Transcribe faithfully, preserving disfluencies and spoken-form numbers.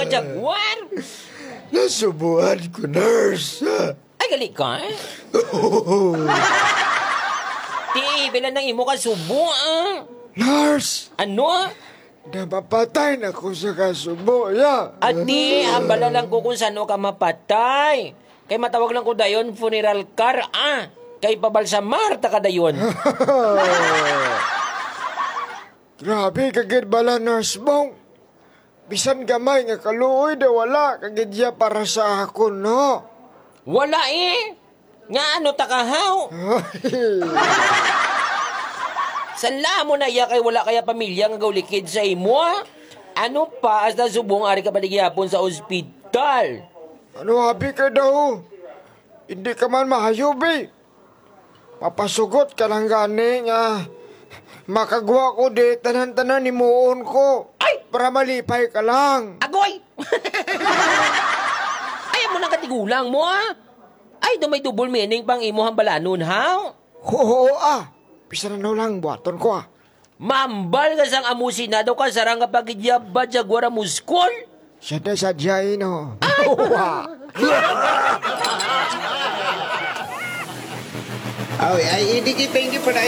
Jaguar? Nasubuan ko, nurse. Ay, gali ka? Ti, bilan ng imo ka subo, ah. Nurse, Ano? napapatay na ko sa kasubo, ya. Ati, hambala lang ko kung saan ka mapatay. Kay matawag lang ko dayon funeral car, ah. Kay pabalsamar ta ka dayon. Grabe, kagid bala, nurse bong. Bisan gamay nga kaluoy na wala, kagid ya para sa ako, no? Wala eh. Nga ano takahaw? Sala mo na iya kay wala kaya pamilya nga gawlikid sa imo, ah. Ano pa as na subong ari ka panigyapon sa ospital? Ano habi ka daw? Hindi ka man mahayub, eh. Papasugot ka lang gani nga. Makagwa ko di, tanan-tanan ni muon ko. Ay! Para malipay ka lang. Agoy! Ay, mo nang katigulang mo, ah. Ay, do may double meaning pang imo hambalanon, ha? Oo, ah. Pisa na lang, buhaton ko, ah. Mambal ka sang amusin na daw ka sarang kapagidya ba Jaguar muskol? Siya na sadyain, no? Oo, ah. Ay, ay, hindi thank you for